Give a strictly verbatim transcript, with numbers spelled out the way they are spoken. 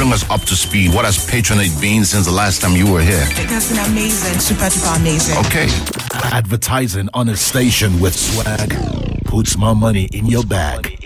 bring us up to speed. What has Patronate been since the last time you were here? It has been amazing, super duper amazing. Okay. Advertising on a station with swag puts more money in your bag.